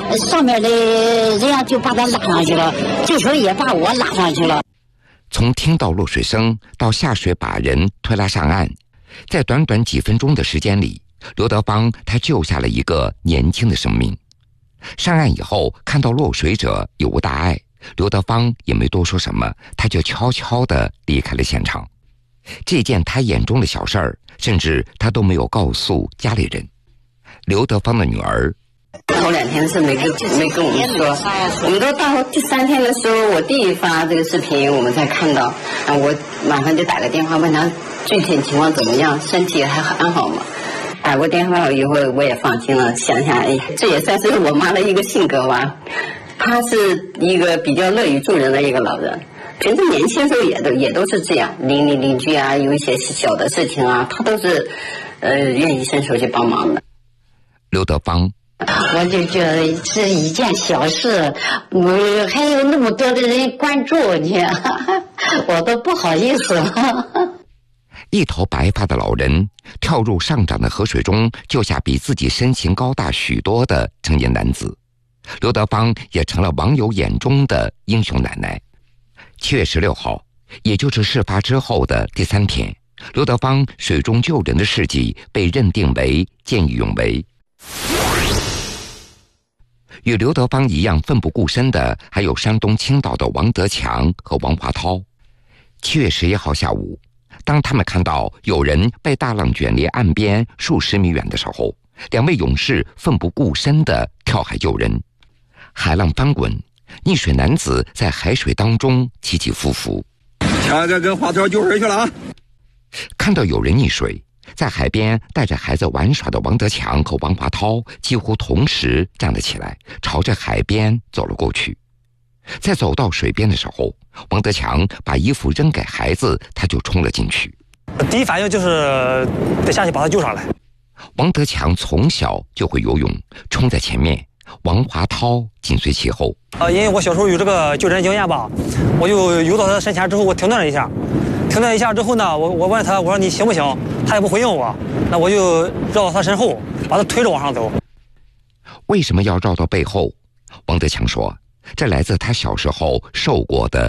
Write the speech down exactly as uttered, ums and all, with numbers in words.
上面的人家就把他拉上去了，这时候也把我拉上去了。 从听到落水声到下水把人推拉上岸，在短短几分钟的时间里，刘德芳他救下了一个年轻的生命。上岸以后，看到落水者有无大碍，刘德芳也没多说什么，他就悄悄地离开了现场。这件他眼中的小事儿，甚至他都没有告诉家里人。刘德芳的女儿头两天是没跟没跟我们说，我们都到第三天的时候，我弟发这个视频，我们才看到。啊，我马上就打个电话问他具体情况怎么样，身体还安好吗？打过电话以后，我也放心了，想想，哎，这也算是我妈的一个性格吧。她是一个比较乐于助人的一个老人，平时年轻时候也都也都是这样，邻里邻居啊，有一些小的事情啊，她都是呃愿意伸手去帮忙的。 刘德芳。 我就觉得是一件小事，我还有那么多的人关注你，我都不好意思了。 一头白发的老人跳入上涨的河水中，救下比自己身形高大许多的成年男子。刘德芳也成了网友眼中的英雄奶奶。七月十六号，也就是事发之后的第三天，刘德芳水中救人的事迹被认定为见义勇为。与刘德芳一样奋不顾身的，还有山东青岛的王德强和王华涛。七月十一号下午，当他们看到有人被大浪卷离岸边数十米远的时候，两位勇士奋不顾身地跳海救人。海浪翻滚，溺水男子在海水当中起起伏伏。 强哥跟华涛救人去了啊！ 看到有人溺水，在海边带着孩子玩耍的王德强和王华涛几乎同时站了起来，朝着海边走了过去。在走到水边的时候，王德强把衣服扔给孩子，他就冲了进去。 第一反应就是得下去把他救上来。 王德强从小就会游泳，冲在前面，王华涛紧随其后。 呃，因为我小时候有这个救人经验吧，我就游到他身前之后，我停顿了一下。停顿一下之后呢，我我问他，我说你行不行？他也不回应我，那我就绕到他身后，把他推着往上走。 为什么要绕到背后？王德强说，这来自他小时候受过的